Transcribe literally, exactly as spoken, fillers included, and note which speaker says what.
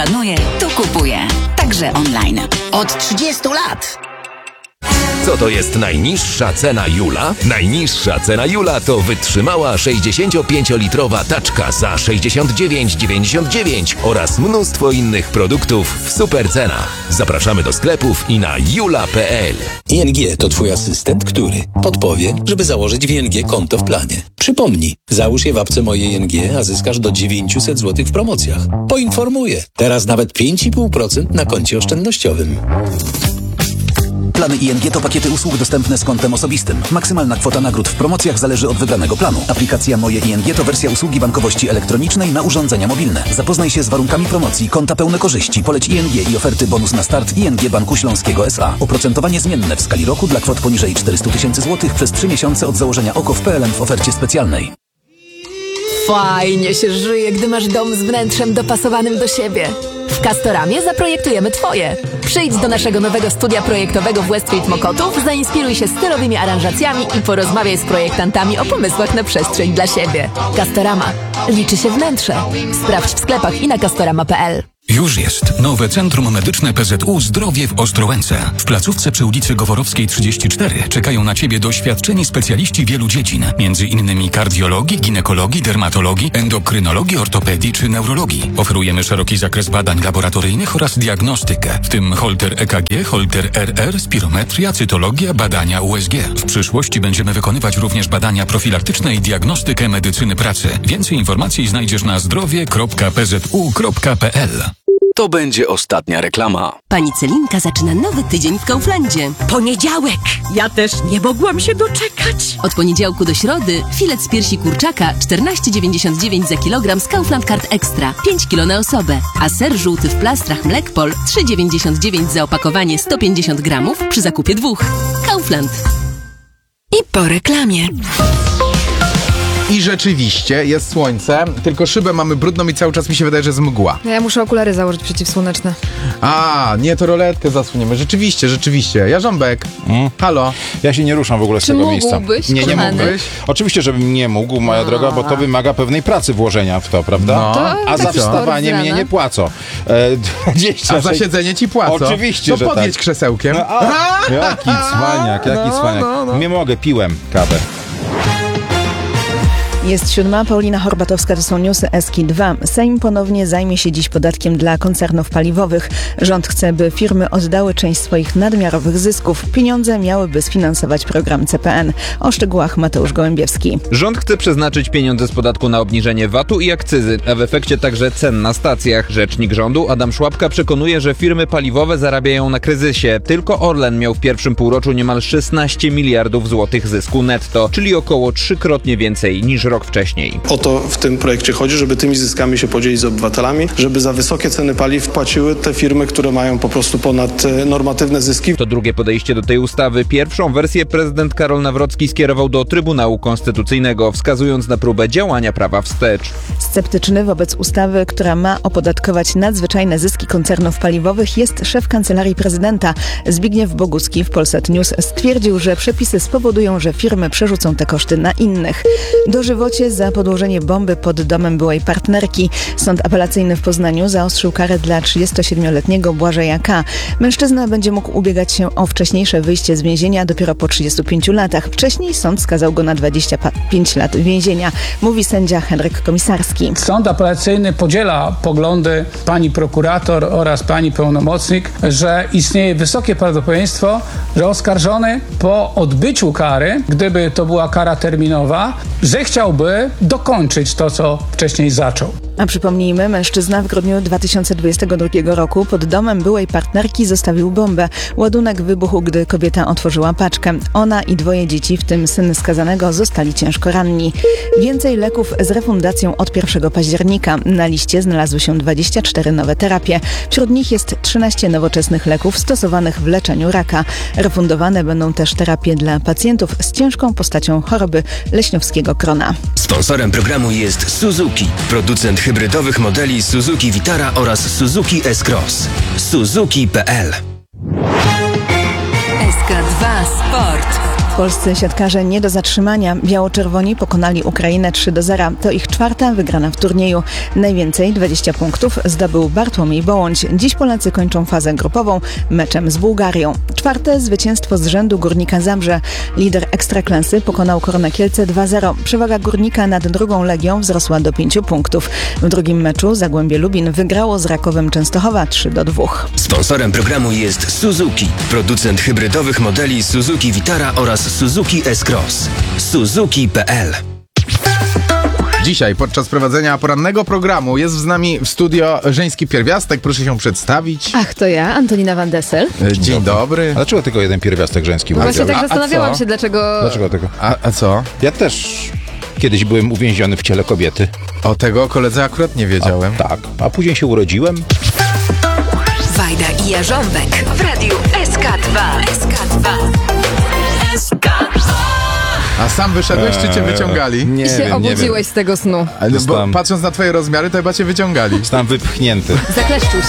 Speaker 1: planuję, tu kupuję. Także online.
Speaker 2: Od trzydziestu lat.
Speaker 3: Co to jest najniższa cena Jula? Najniższa cena Jula to wytrzymała sześćdziesięciopięciolitrowa taczka za sześćdziesiąt dziewięć dziewięćdziesiąt dziewięć oraz mnóstwo innych produktów w super cenach. Zapraszamy do sklepów i na jula kropka p l.
Speaker 4: I N G to Twój asystent, który podpowie, żeby założyć w I N G konto w planie. Przypomnij, załóż je w apce Moje I N G, a zyskasz do dziewięćset złotych w promocjach. Poinformuję. Teraz nawet pięć i pół procent na koncie oszczędnościowym.
Speaker 5: Plany I N G to pakiety usług dostępne z kontem osobistym. Maksymalna kwota nagród w promocjach zależy od wybranego planu. Aplikacja Moje I N G to wersja usługi bankowości elektronicznej na urządzenia mobilne. Zapoznaj się z warunkami promocji, konta pełne korzyści, poleć I N G i oferty bonus na start I N G Banku Śląskiego S A. Oprocentowanie zmienne w skali roku dla kwot poniżej czterysta tysięcy złotych przez trzy miesiące od założenia O K O w P L N w ofercie specjalnej.
Speaker 6: Fajnie się żyje, gdy masz dom z wnętrzem dopasowanym do siebie. W Castoramie zaprojektujemy Twoje. Przyjdź do naszego nowego studia projektowego w Westfield Mokotów, zainspiruj się stylowymi aranżacjami i porozmawiaj z projektantami o pomysłach na przestrzeń dla siebie. Castorama. Liczy się wnętrze. Sprawdź w sklepach i na castorama kropka p l.
Speaker 7: Już jest nowe Centrum Medyczne P Z U Zdrowie w Ostrołęce. W placówce przy ulicy Goworowskiej trzydzieści cztery czekają na Ciebie doświadczeni specjaliści wielu dziedzin, między innymi kardiologii, ginekologii, dermatologii, endokrynologii, ortopedii czy neurologii. Oferujemy szeroki zakres badań laboratoryjnych oraz diagnostykę, w tym holter E K G, holter R R, spirometria, cytologia, badania U S G. W przyszłości będziemy wykonywać również badania profilaktyczne i diagnostykę medycyny pracy. Więcej informacji znajdziesz na zdrowie kropka p z u kropka p l.
Speaker 8: To będzie ostatnia reklama.
Speaker 9: Pani Celinka zaczyna nowy tydzień w Kauflandzie.
Speaker 10: Poniedziałek! Ja też nie mogłam się doczekać.
Speaker 9: Od poniedziałku do środy filet z piersi kurczaka czternaście dziewięćdziesiąt dziewięć za kilogram z Kaufland Card Extra, pięć kilo na osobę. A ser żółty w plastrach Mlekpol trzy dziewięćdziesiąt dziewięć za opakowanie sto pięćdziesiąt gramów przy zakupie dwóch. Kaufland.
Speaker 6: I po reklamie.
Speaker 11: I rzeczywiście jest słońce, tylko szybę mamy brudną i cały czas mi się wydaje, że jest mgła.
Speaker 12: No ja muszę okulary założyć przeciwsłoneczne.
Speaker 11: A, nie, to roletkę zasuniemy. Rzeczywiście, rzeczywiście. Jarząbek, mm. halo.
Speaker 13: Ja się nie ruszam w ogóle z
Speaker 12: Czy
Speaker 13: tego miejsca.
Speaker 12: mógłbyś,
Speaker 11: Nie, nie
Speaker 12: kochany?
Speaker 11: mógłbyś?
Speaker 13: Oczywiście, żebym nie mógł, moja A. droga, bo to wymaga pewnej pracy włożenia w to, prawda?
Speaker 11: No.
Speaker 12: To
Speaker 13: A
Speaker 12: tak
Speaker 13: za wstawanie mnie nie płacą. E, dwadzieścia
Speaker 11: A za siedzenie ci płacą?
Speaker 13: Oczywiście,
Speaker 11: to
Speaker 13: że
Speaker 11: podjedź
Speaker 13: tak.
Speaker 11: krzesełkiem.
Speaker 13: No, a, jaki cwaniak, jaki
Speaker 11: No,
Speaker 13: cwaniak.
Speaker 11: no, no.
Speaker 13: Nie mogę, piłem kawę.
Speaker 14: Jest siódma, Paulina Horbatowska, to są newsy Eski dwa. Sejm ponownie zajmie się dziś podatkiem dla koncernów paliwowych. Rząd chce, by firmy oddały część swoich nadmiarowych zysków. Pieniądze miałyby sfinansować program C P N. O szczegółach Mateusz Gołębiewski.
Speaker 15: Rząd chce przeznaczyć pieniądze z podatku na obniżenie V A T u i akcyzy, a w efekcie także cen na stacjach. Rzecznik rządu Adam Szłapka przekonuje, że firmy paliwowe zarabiają na kryzysie. Tylko Orlen miał w pierwszym półroczu niemal szesnaście miliardów złotych zysku netto, czyli około trzykrotnie więcej niż rok wcześniej.
Speaker 16: O to w tym projekcie chodzi, żeby tymi zyskami się podzielić z obywatelami, żeby za wysokie ceny paliw płaciły te firmy, które mają po prostu ponad normatywne zyski.
Speaker 15: To drugie podejście do tej ustawy. Pierwszą wersję prezydent Karol Nawrocki skierował do Trybunału Konstytucyjnego, wskazując na próbę działania prawa wstecz.
Speaker 14: Sceptyczny wobec ustawy, która ma opodatkować nadzwyczajne zyski koncernów paliwowych, jest szef Kancelarii Prezydenta. Zbigniew Bogucki w Polsat News stwierdził, że przepisy spowodują, że firmy przerzucą te koszty na innych. Dożywocie za podłożenie bomby pod domem byłej partnerki. Sąd apelacyjny w Poznaniu zaostrzył karę dla trzydziestosiedmioletniego Błażeja K. Mężczyzna będzie mógł ubiegać się o wcześniejsze wyjście z więzienia dopiero po trzydziestu pięciu latach. Wcześniej sąd skazał go na dwadzieścia pięć lat więzienia, mówi sędzia Henryk Komisarski.
Speaker 17: Sąd apelacyjny podziela poglądy pani prokurator oraz pani pełnomocnik, że istnieje wysokie prawdopodobieństwo, że oskarżony po odbyciu kary, gdyby to była kara terminowa, że chciałby dokończyć to, co wcześniej zaczął.
Speaker 14: A przypomnijmy, mężczyzna w grudniu dwa tysiące dwudziestego drugiego roku pod domem byłej partnerki zostawił bombę. Ładunek wybuchł, gdy kobieta otworzyła paczkę. Ona i dwoje dzieci, w tym syn skazanego, zostali ciężko ranni. Więcej leków z refundacją od pierwszego października. Na liście znalazły się dwadzieścia cztery nowe terapie. Wśród nich jest trzynaście nowoczesnych leków stosowanych w leczeniu raka. Refundowane będą też terapie dla pacjentów z ciężką postacią choroby leśniowskiego krona.
Speaker 18: Sponsorem programu jest Suzuki, producent hybrydowych modeli Suzuki Vitara oraz Suzuki S-Cross. Suzuki kropka p l.
Speaker 1: S K dwa Sport.
Speaker 14: Polscy siatkarze nie do zatrzymania. Biało-czerwoni pokonali Ukrainę trzy do zera. To ich czwarta wygrana w turnieju. Najwięcej, dwadzieścia punktów, zdobył Bartłomiej Bołądź. Dziś Polacy kończą fazę grupową meczem z Bułgarią. Czwarte zwycięstwo z rzędu Górnika Zabrze. Lider Ekstraklasy pokonał Korona Kielce dwa zero. Przewaga Górnika nad drugą Legią wzrosła do pięciu punktów. W drugim meczu Zagłębie Lubin wygrało z Rakowem Częstochowa trzy do dwóch.
Speaker 18: Sponsorem programu jest Suzuki, producent hybrydowych modeli Suzuki Vitara oraz Suzuki S-Cross. Suzuki kropka p l.
Speaker 11: Dzisiaj podczas prowadzenia porannego programu jest z nami w studio żeński pierwiastek. Proszę się przedstawić.
Speaker 12: Ach, to ja, Antonina Van Dessel.
Speaker 11: Dzień, Dzień dobry. dobry.
Speaker 13: A dlaczego tylko jeden pierwiastek żeński?
Speaker 12: No właśnie tak a, zastanawiałam a się, dlaczego...
Speaker 13: Dlaczego tego?
Speaker 11: A, a co?
Speaker 13: Ja też kiedyś byłem uwięziony w ciele kobiety.
Speaker 11: O tego koledze akurat nie wiedziałem.
Speaker 13: A, tak, a później się urodziłem.
Speaker 1: Wajda i Jarząbek w radiu S K dwa. S K dwa. S K dwa.
Speaker 11: A sam wyszedłeś, czy cię wyciągali?
Speaker 13: Nie
Speaker 12: I się
Speaker 13: wiem,
Speaker 12: obudziłeś
Speaker 13: nie
Speaker 12: z tego snu.
Speaker 11: Ale bo patrząc na twoje rozmiary, to chyba cię wyciągali.
Speaker 13: Zostałem wypchnięty.
Speaker 12: Zakleszczył się.